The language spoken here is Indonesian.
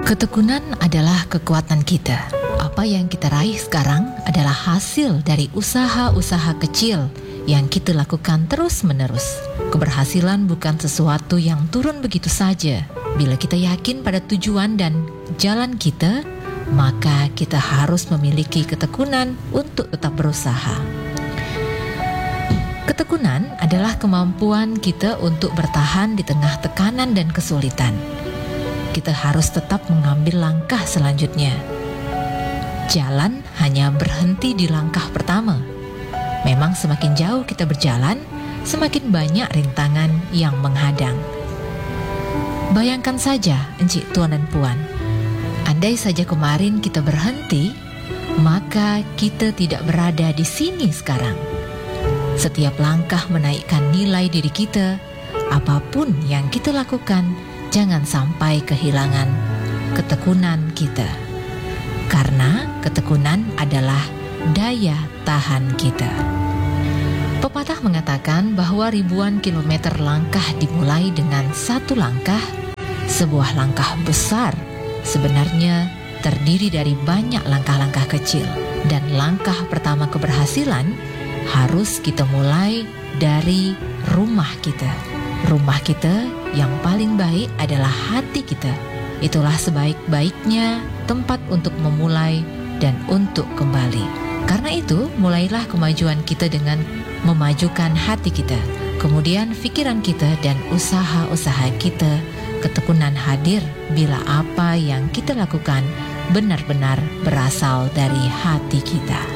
Ketekunan adalah kekuatan kita. Apa yang kita raih sekarang adalah hasil dari usaha-usaha kecil yang kita lakukan terus-menerus. Keberhasilan bukan sesuatu yang turun begitu saja. Bila kita yakin pada tujuan dan jalan kita, maka kita harus memiliki ketekunan untuk tetap berusaha. Ketekunan adalah kemampuan kita untuk bertahan di tengah tekanan dan kesulitan. Kita harus tetap mengambil langkah selanjutnya. Jalan hanya berhenti di langkah pertama. Memang semakin jauh kita berjalan, semakin banyak rintangan yang menghadang. Bayangkan saja, Encik, Tuan dan Puan, andai saja kemarin kita berhenti, maka kita tidak berada di sini sekarang. Setiap langkah menaikkan nilai diri kita. Apapun yang kita lakukan, jangan sampai kehilangan ketekunan kita. Karena ketekunan adalah daya tahan kita. Pepatah mengatakan bahwa ribuan kilometer langkah dimulai dengan satu langkah. Sebuah langkah besar sebenarnya terdiri dari banyak langkah-langkah kecil. Dan langkah pertama keberhasilan harus kita mulai dari rumah kita. Rumah kita yang paling baik adalah hati kita. Itulah sebaik-baiknya tempat untuk memulai dan untuk kembali. Karena itu, mulailah kemajuan kita dengan memajukan hati kita, kemudian pikiran kita dan usaha-usaha kita. Ketekunan hadir bila apa yang kita lakukan benar-benar berasal dari hati kita.